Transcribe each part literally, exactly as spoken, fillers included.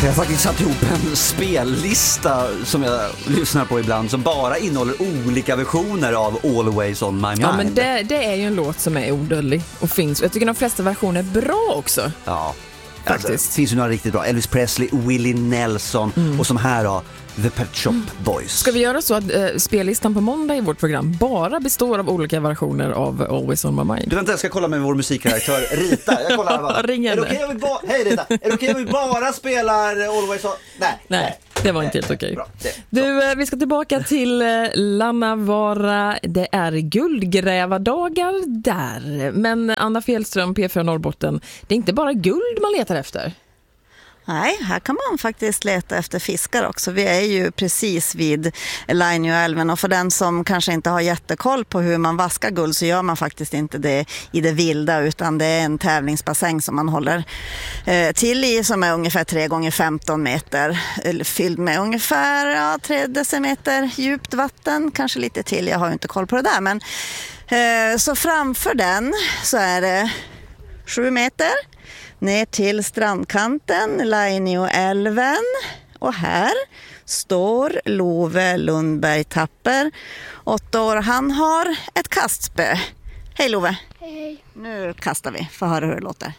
Jag har faktiskt satt ihop en spellista som jag lyssnar på ibland som bara innehåller olika versioner av Always on my mind. Ja, men det, det är ju en låt som är odödlig och finns. Jag tycker de flesta versioner är bra också. Ja, faktiskt. Alltså, det finns ju några riktigt bra. Elvis Presley, Willie Nelson mm. och som här då, The Pet Shop Boys. Ska vi göra så att äh, spellistan på måndag i vårt program bara består av olika versioner av Always on my mind? Du vänta, jag ska kolla med vår musikredaktör Rita. Jag kollar här bara. Ring henne. Är det okej om vi bara... Hej Rita, är det okej om vi bara spelar Always on... Nej, nej. Det var inte helt okej. Bra, det, du, vi ska tillbaka till Lannavaara. Det är guldgrävardagar där. Men Anna Fjällström, P fyra Norrbotten, det är inte bara guld man letar efter. Nej, här kan man faktiskt leta efter fiskar också. Vi är ju precis vid Lainioälven och för den som kanske inte har jättekoll på hur man vaskar guld så gör man faktiskt inte det i det vilda utan det är en tävlingsbassäng som man håller eh, till i som är ungefär tre gånger femton meter fylld med ungefär ja, tre decimeter djupt vatten, kanske lite till, jag har ju inte koll på det där men eh, så framför den så är det sju meter ner till strandkanten, Lainioälven. Och här står Love Lundberg Tapper, åtta år. Han har ett kastspö. Hej Love. Hej. Nu kastar vi, får höra hur det låter.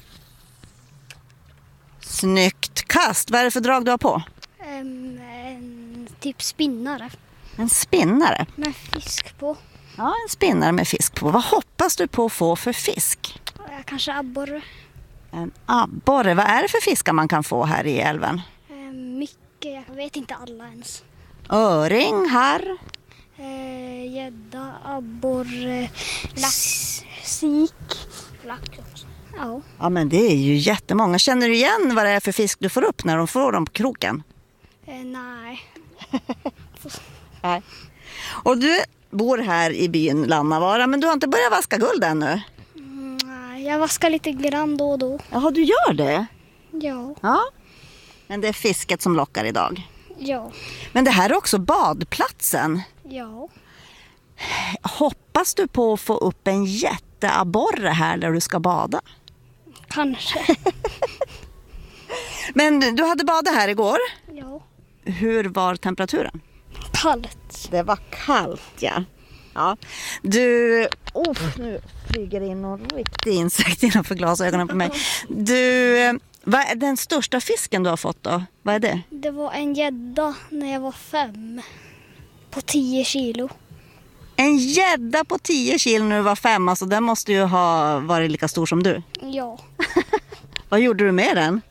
Snyggt kast. Vad är det för drag du har på? Um, en typ spinnare. En spinnare? Med fisk på. Ja, en spinnare med fisk på. Vad hoppas du på att få för fisk? Kanske abborre. En abborre. Vad är det för fiskar man kan få här i älven? Eh, mycket. Jag vet inte alla ens. Öring, harr? Gädda, eh, abborre, lax, sik, lax också. Ja. Ja, men det är ju jättemånga. Känner du igen vad det är för fisk du får upp när de får dem på kroken? Eh, nej. Nej. Och du bor här i byn Lannavaara, men du har inte börjat vaska guld ännu? Jag vaskar lite grann då och då. Jaha, du gör det? Ja. Ja. Men det är fisket som lockar idag? Ja. Men det här är också badplatsen? Ja. Hoppas du på att få upp en jätteabborre här där du ska bada? Kanske. Men du hade badat här igår? Ja. Hur var temperaturen? Kallt. Det var kallt, ja. Ja. Du, oh, nu flyger in någon riktig insekt innanför glasögonen på mig. Du, vad är den största fisken du har fått då? Vad är det? Det var en gädda när jag var fem. På tio kilo. En gädda på tio kilo när du var fem, alltså den måste ju ha varit lika stor som du. Ja. Vad gjorde du med den?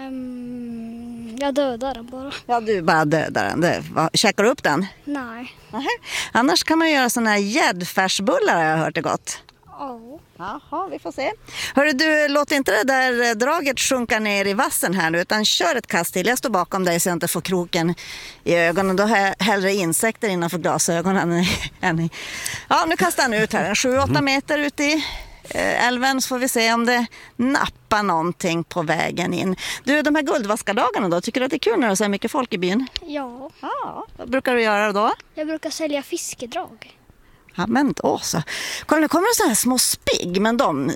Um, jag dödade den bara. Ja, du bara dödade den. Det, va, käkar du upp den? Nej. Aha. Annars kan man göra såna här gäddfärsbullar, har jag hört det gott. Ja. Jaha, vi får se. Hörru du, låt inte det där draget sjunka ner i vassen här nu, utan kör ett kast till. Jag står bakom dig så jag inte får kroken i ögonen. Då har jag hellre insekter innanför glasögonen än i... Ja, nu kastar han ut här. En sju åtta meter ut i älven så får vi se om det nappar någonting på vägen in. Du, de här guldvaskardagarna då, tycker du att det är kul när det är så mycket folk i byn? Ja. Ja, vad brukar du göra då? Jag brukar sälja fiskedrag. Ja, men då så. Kolla, nu kommer det så här små spigg, men de,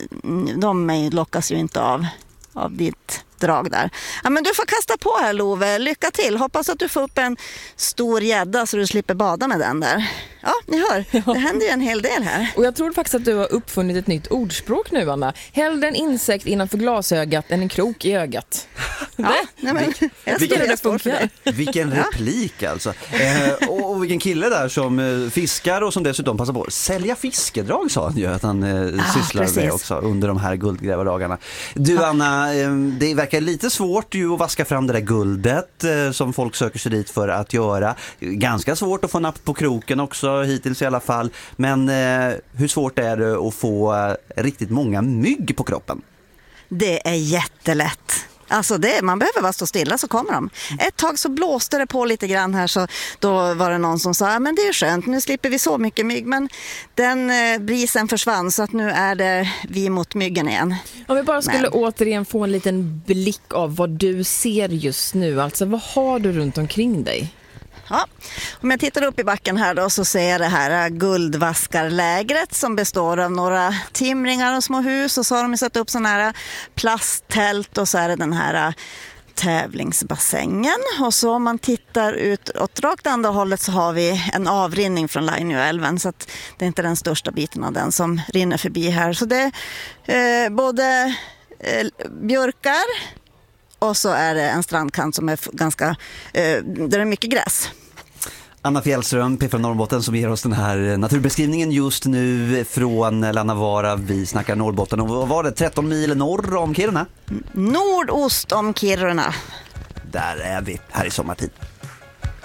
de lockas ju inte av, av ditt drag där. Ja, men du får kasta på här, Love. Lycka till. Hoppas att du får upp en stor gädda så du slipper bada med den där. Ja, ni hör. Ja. Det händer ju en hel del här. Och jag tror faktiskt att du har uppfunnit ett nytt ordspråk nu, Anna. Hellre en insekt innanför glasögat än en krok i ögat. Ja, nej, men jag vilken, det funkar. Vilken replik alltså. Eh, och, och vilken kille där som eh, fiskar och som dessutom passar på att sälja fiskedrag, sa han ju att han eh, ah, sysslar precis. med också under de här guldgrävardagarna. Du Anna, eh, det verkar lite svårt ju att vaska fram det där guldet eh, som folk söker sig dit för att göra. Ganska svårt att få napp på kroken också hittills i alla fall. Men eh, hur svårt är det att få eh, riktigt många mygg på kroppen? Det är jättelätt. Alltså det, man behöver bara stå stilla så kommer de. Ett tag så blåste det på lite grann här, så då var det någon som sa men det är skönt, nu slipper vi så mycket mygg. Men den eh, brisen försvann så att nu är det vi mot myggen igen. Om vi bara skulle men. återigen få en liten blick av vad du ser just nu. Alltså vad har du runt omkring dig? Ja, om jag tittar upp i backen här då så ser jag det här guldvaskarlägret som består av några timringar och små hus, och så har de satt upp sådana här plasttält och så är det den här tävlingsbassängen. Och så om man tittar ut åt rakt andra hållet så har vi en avrinning från Lainioälven, så att det är inte den största biten av den som rinner förbi här. Så det är eh, både eh, björkar och så är det en strandkant som är ganska, eh, där det är mycket gräs. Anna Fjällström, P fyra Norrbotten, som ger oss den här naturbeskrivningen just nu från Lannavaara. Vi snackar Norrbotten och vad var det, tretton mil norr om Kiruna? Nordost om Kiruna. Där är vi här i sommartid.